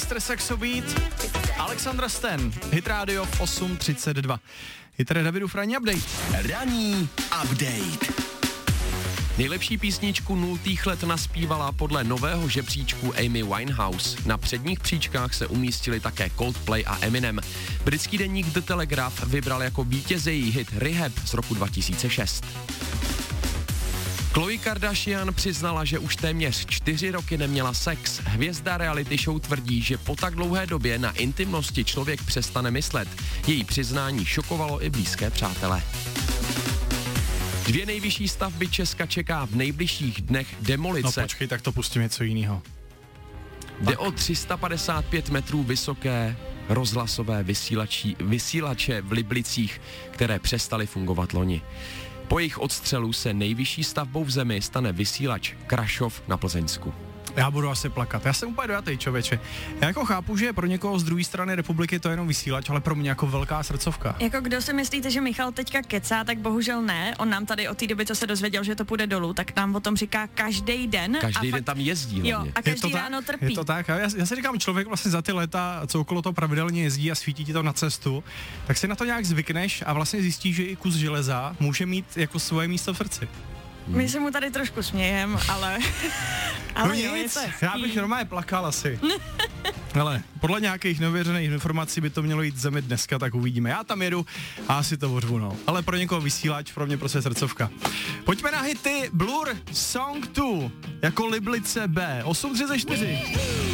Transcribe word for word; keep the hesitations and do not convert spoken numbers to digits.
mister Saxo Beat, Alexandra Stan, Hit Radio v osm třicet dva. Je tady Davidův ranní update. Ranní update. Nejlepší písničku nultých let naspívala podle nového žebříčku Amy Winehouse. Na předních příčkách se umístili také Coldplay a Eminem. Britský deník The Telegraph vybral jako vítěze její hit Rehab z roku dva tisíce šest. Khloe Kardashian přiznala, že už téměř čtyři roky neměla sex. Hvězda reality show tvrdí, že po tak dlouhé době na intimnosti člověk přestane myslet. Její přiznání šokovalo i blízké přátele. Dvě nejvyšší stavby Česka čeká v nejbližších dnech demolice. No počkej, tak to pustím něco jiného. Jde o tři sta padesát pět metrů vysoké rozhlasové vysílači, vysílače v Liblicích, které přestaly fungovat loni. Po jejich odstřelu se nejvyšší stavbou v zemi stane vysílač Krašov na Plzeňsku. Já budu asi plakat. Já jsem úplně dojatý, člověče. Já jako chápu, že pro někoho z druhé strany republiky to je jenom vysílač, ale pro mě jako velká srdcovka. Jako kdo si myslíte, že Michal teďka kecá, tak bohužel ne. On nám tady od té doby, co se dozvěděl, že to půjde dolů, tak nám o tom říká každý den. Každý a den fakt, tam jezdí. Jo, a každý ráno trpí. Je to tak. Já, já si říkám, člověk vlastně za ty léta, co okolo toho pravidelně jezdí a svítí ti to na cestu, tak si na to nějak zvykneš a vlastně zjistíš, že i kus železa může mít jako svoje místo v srdci. My se mu tady trošku smějem, ale... ale no jo, nic, je to já bych normálně plakal asi. Ale podle nějakých nevěřených informací by to mělo jít zemi dneska, tak uvidíme. Já tam jedu a asi to odvu, no. Ale pro někoho vysílač, pro mě prostě srdcovka. Pojďme na hity. Blur, Song dva, jako Liblice B, osm třicet čtyři.